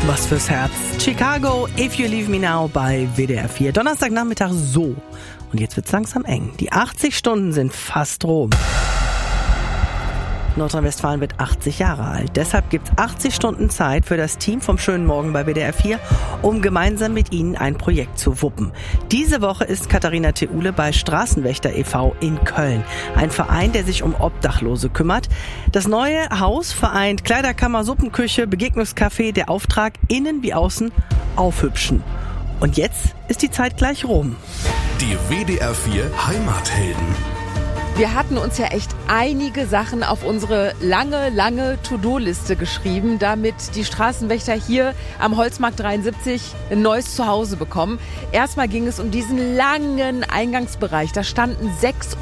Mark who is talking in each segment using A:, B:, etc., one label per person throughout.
A: Was fürs Herz. Chicago, If You Leave Me Now bei WDR 4. Donnerstagnachmittag so. Und jetzt wird's langsam eng. Die 80 Stunden sind fast rum. Nordrhein-Westfalen wird 80 Jahre alt. Deshalb gibt's 80 Stunden Zeit für das Team vom Schönen Morgen bei WDR 4, um gemeinsam mit Ihnen ein Projekt zu wuppen. Diese Woche ist Katharina Theule bei Straßenwächter e.V. in Köln. Ein Verein, der sich um Obdachlose kümmert. Das neue Haus vereint Kleiderkammer, Suppenküche, Begegnungscafé. Der Auftrag, innen wie außen, aufhübschen. Und jetzt ist die Zeit gleich rum.
B: Die WDR 4 Heimathelden.
C: Wir hatten uns ja echt einige Sachen auf unsere lange To-Do-Liste geschrieben, damit die Straßenwächter hier am Holzmarkt 73 ein neues Zuhause bekommen. Erstmal ging es um diesen langen Eingangsbereich. Da standen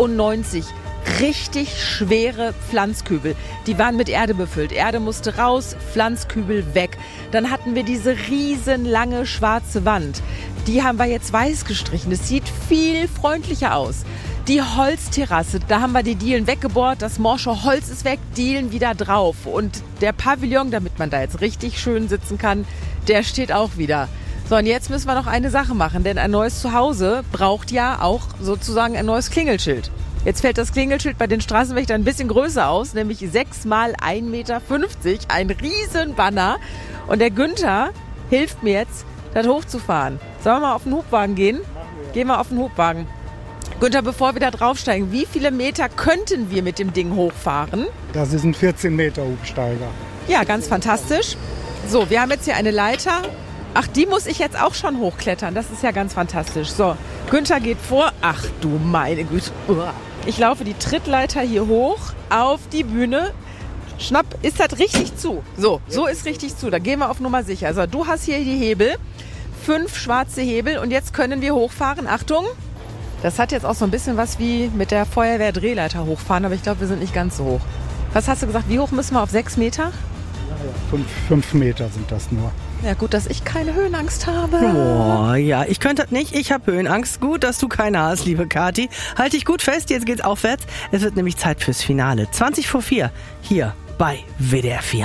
C: 96 richtig schwere Pflanzkübel. Die waren mit Erde befüllt. Erde musste raus, Pflanzkübel weg. Dann hatten wir diese riesenlange schwarze Wand. Die haben wir jetzt weiß gestrichen. Das sieht viel freundlicher aus. Die Holzterrasse, da haben wir die Dielen weggebohrt, das morsche Holz ist weg, Dielen wieder drauf. Und der Pavillon, damit man da jetzt richtig schön sitzen kann, der steht auch wieder. So, und jetzt müssen wir noch eine Sache machen, denn ein neues Zuhause braucht ja auch sozusagen ein neues Klingelschild. Jetzt fällt das Klingelschild bei den Straßenwächtern ein bisschen größer aus, nämlich 6 mal 1,50 Meter, ein riesen Banner. Und der Günther hilft mir jetzt, das hochzufahren. Sollen wir mal auf den Hubwagen gehen? Gehen wir auf den Hubwagen. Günther, bevor wir da draufsteigen, wie viele Meter könnten wir mit dem Ding hochfahren?
D: Das ist ein 14 Meter Hubsteiger.
C: Ja, ganz fantastisch. So, wir haben jetzt hier eine Leiter. Ach, die muss ich jetzt auch schon hochklettern. Das ist ja ganz fantastisch. So, Günther geht vor. Ach du meine Güte. Ich laufe die Trittleiter hier hoch auf die Bühne. Schnapp, ist das richtig zu? So ist richtig zu. Da gehen wir auf Nummer sicher. Also, du hast hier die Hebel. 5 schwarze Hebel und jetzt können wir hochfahren. Achtung. Das hat jetzt auch so ein bisschen was wie mit der Feuerwehr-Drehleiter hochfahren, aber ich glaube, wir sind nicht ganz so hoch. Was hast du gesagt, wie hoch müssen wir auf 6 Meter?
D: Ja, 5 Meter sind das nur.
C: Ja, gut, dass ich keine Höhenangst habe.
A: Oh, ja, ich könnte das nicht. Ich habe Höhenangst. Gut, dass du keine hast, liebe Kathi. Halt dich gut fest, jetzt geht's aufwärts. Es wird nämlich Zeit fürs Finale. 4:20 hier bei WDR 4.